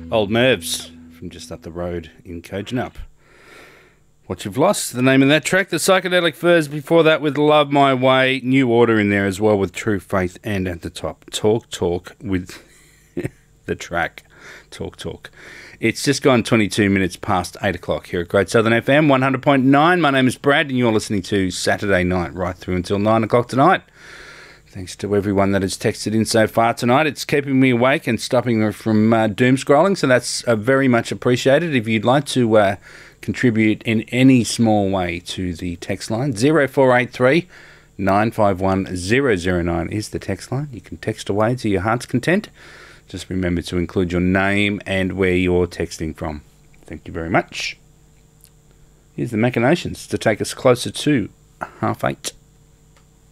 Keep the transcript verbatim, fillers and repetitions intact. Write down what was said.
Old Mervs from just up the road in Kojonup. What You've Lost, the name of that track. The Psychedelic Furs before that with Love My Way. New Order in there as well with True Faith, and at the top, Talk Talk with the track Talk Talk. It's just gone twenty-two minutes past eight o'clock here at Great Southern F M one hundred point nine. My name is Brad and you're listening to Saturday Night right through until nine o'clock tonight. Thanks to everyone that has texted in so far tonight. It's keeping me awake and stopping me from uh, doom scrolling, so that's uh, very much appreciated. If you'd like to uh, contribute in any small way to the text line, zero four eight three nine five one zero zero nine is the text line. You can text away to your heart's content. Just remember to include your name and where you're texting from. Thank you very much. Here's the Machinations to take us closer to half eight.